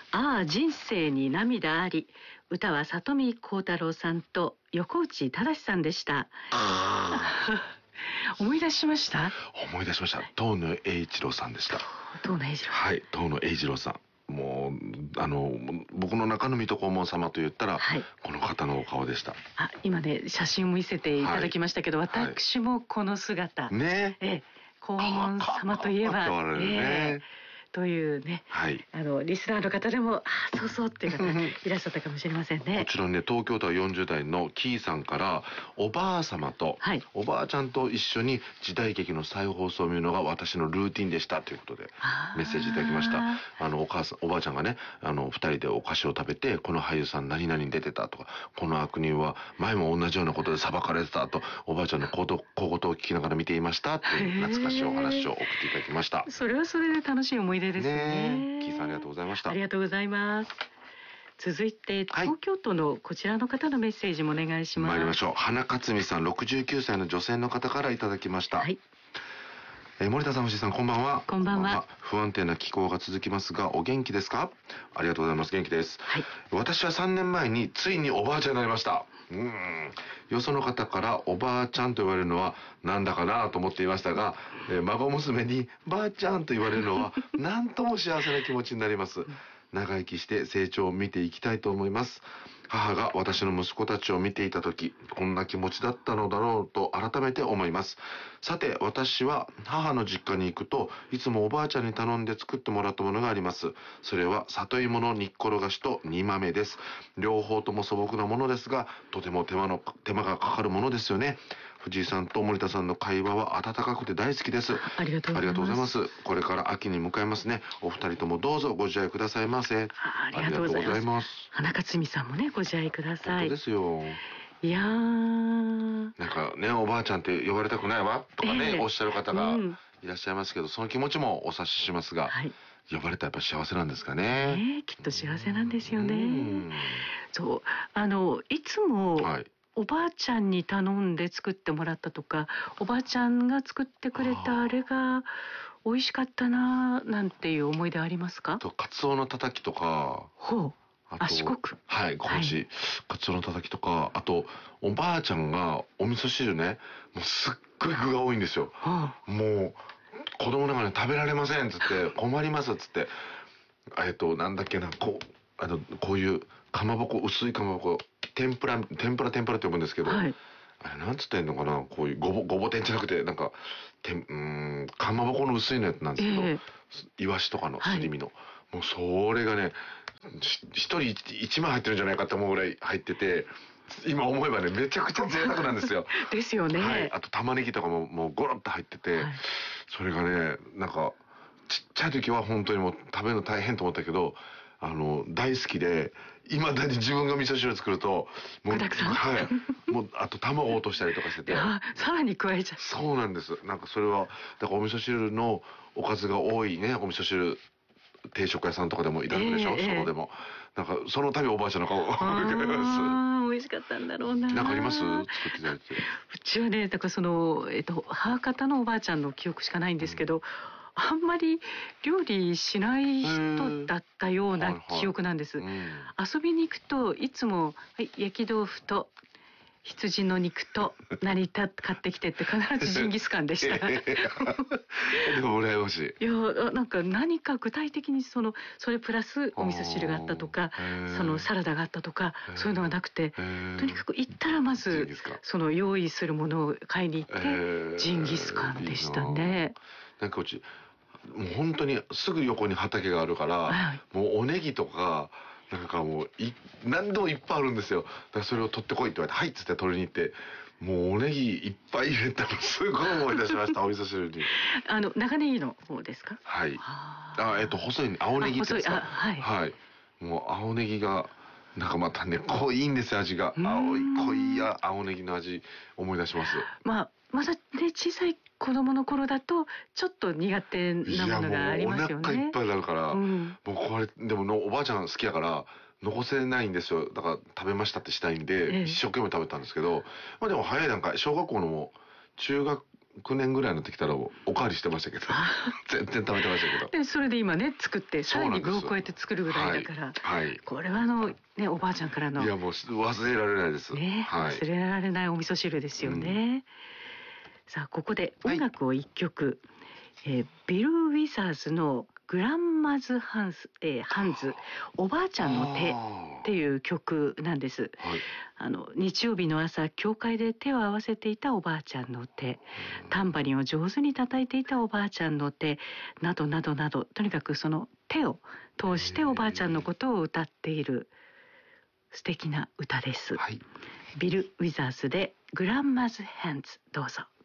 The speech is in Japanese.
ああ人生に涙あり。歌は里見幸太郎さんと横内忠さんでした。思い出しました。 思い出しました。遠野栄一郎さんでした。 遠野栄一郎。 はい、遠野栄一郎さん。もう僕の中の水戸黄門様と言ったら、はい、この方のお顔でした。 今ね写真を見せていただきましたけど、はい、私もこの姿、ね、黄門様といえばというね、はい、リスナーの方でもそうそうっていう方いらっしゃったかもしれませんね。 こちらね、東京都は40代のキーさんから、おばあ様と、はい、おばあちゃんと一緒に時代劇の再放送を見るのが私のルーティンでしたということでメッセージいただきました。おばあちゃんがね、2人でお菓子を食べて、この俳優さん何々に出てたとか、この悪人は前も同じようなことで裁かれてたと、おばあちゃんの小言を聞きながら見ていましたっていう懐かしいお話を送っていただきました。 それはそれで楽しい思い出ですね。 キーさんありがとうございました。 ありがとうございます。続いて東京都のこちらの方のメッセージもお願いします。 参りましょう。花克美さん、69歳の女性の方からいただきました。はい、森田さん、藤井さん、こんばんは。 こんばんは。 不安定な気候が続きますが、お元気ですか？ありがとうございます。元気です。はい、私は3年前についにおばあちゃんになりました。よその方からおばあちゃんと言われるのはなんだかなと思っていましたが、孫娘にばあちゃんと言われるのはなんとも幸せな気持ちになります。長生きして成長を見ていきたいと思います。母が私の息子たちを見ていた時、こんな気持ちだったのだろうと改めて思います。さて、私は母の実家に行くといつもおばあちゃんに頼んで作ってもらったものがあります。それは里芋の煮っころがしと煮豆です。両方とも素朴なものですが、とても手間がかかるものですよね。藤井さんと森田さんの会話は温かくて大好きです。 ありがとうございます。 これから秋に向かいますね。お二人ともどうぞご自愛くださいませ。 ありがとうございます。花克美さんもね、ご自愛ください。 本当ですよ。 いやー、 なんかね、おばあちゃんって呼ばれたくないわとかね、おっしゃる方がいらっしゃいますけど、その気持ちもお察ししますが、はい、呼ばれたらやっぱ幸せなんですかね。 きっと幸せなんですよね。そう、いつも、はい、おばあちゃんに頼んで作ってもらったとか、おばあちゃんが作ってくれたあれが美味しかったななんていう思い出ありますか？ カツオのたたきとか、 四国、 はい、高知、カツオのたたきとか、あとおばあちゃんがお味噌汁ね、もうすっごい具が多いんですよ。もう子供の中で食べられませんっつって困りますっつって、なんだっけな、こういうかまぼこ、薄いかまぼこ、天ぷらって呼ぶんですけど、はい、あれなんつってんのかな、こういうごぼ天じゃなくて、なんかかまぼこの薄いのやつなんですけど、イワシとかのすり身の、はい、もうそれがね、一人1枚入ってるんじゃないかって思うぐらい入ってて、今思えばね、めちゃくちゃ贅沢なんですよ。 ですよね。 はい、あと玉ねぎとかももうゴロッと入ってて、はい、それがね、なんかちっちゃい時は本当にもう食べるの大変と思ったけど、大好きで、いまだに自分が味噌汁作るともう、はい、 もうあと卵を落としたりとかしてて、 さらに加えちゃう。 そうなんです。なんかそれはだからお味噌汁のおかずが多いね、お味噌汁定食屋さんとかでもいただくでしょ、そこでもなんかその度おばあちゃんの顔を浮かべます。 美味しかったんだろうな。 なんかあります？作っていただいて。 うちはね、だからその母方のおばあちゃんの記憶しかないんですけど、あんまり料理しない人だったような記憶なんです。遊びに行くといつも、はい、焼き豆腐と羊の肉と何買ってきてって必ずジンギスカンでした。でも羨ましい。 いや、なんか何か具体的にそれプラスお味噌汁があったとか、そのサラダがあったとか、そういうのがなくて、とにかく行ったらまずその用意するものを買いに行ってジンギスカンでしたね。 なんかうちもう本当にすぐ横に畑があるから、はい、もうおネギとかなんかもう何でもいっぱいあるんですよ。だからそれを取ってこいって言われて、はいっつって取りに行って、もうおネギいっぱい入れたのすごい思い出しました。お味噌汁に。 長ネギの方ですか？ はい。細い青ネギってやつか。 はい。 はい。もう青ネギがなんかまたね、濃いんですよ、味が。濃い青ネギの味思い出します。 まだね、小さい子供の頃だとちょっと苦手なものがありますよね。 お腹いっぱいになるから、もうこれでもおばあちゃん好きやから残せないんですよ。だから食べましたってしたいんで、一生懸命食べたんですけど、まあでも早い段階、小学校のも中学 9年ぐらいになってきたらおかわりしてましたけど全然食べてましたけど、 でそれで今ね作ってさらに具を加えて作るぐらいだから、 はい、 これはねおばあちゃんからのいやもう忘れられないですね、 はい、 忘れられないお味噌汁ですよね、さあここで音楽を一曲、ビル・ウィザーズのグランマズハンズおばあちゃんの手っていう曲なんです、日曜日の朝教会で手を合わせていたおばあちゃんの手、タンバリンを上手に叩いていたおばあちゃんの手などなどなど、とにかくその手を通しておばあちゃんのことを歌っている素敵な歌です、ビル・ウィザーズでグランマズハンズ、どうぞ。